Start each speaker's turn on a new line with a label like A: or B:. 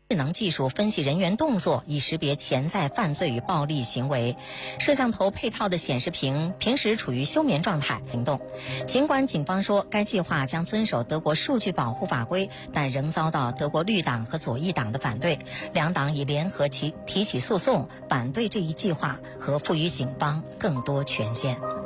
A: 智能技术分析人员动作，以识别潜在犯罪与暴力行为。摄像头配套的显示屏平时处于休眠状态行动。尽管警方说该计划将遵守德国数据保护法规，但仍遭到德国绿党和左翼党的反对。两党已联合提起诉讼，反对这一计划和赋予警方更多权限。